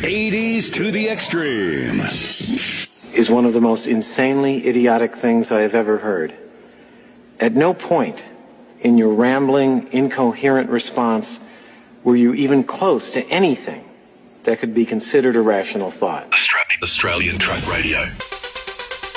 80s to the extreme is one of the most insanely idiotic things I have ever heard. At no point in your rambling, incoherent response were you even close to anything that could be considered a rational thought. Australian Truck Radio.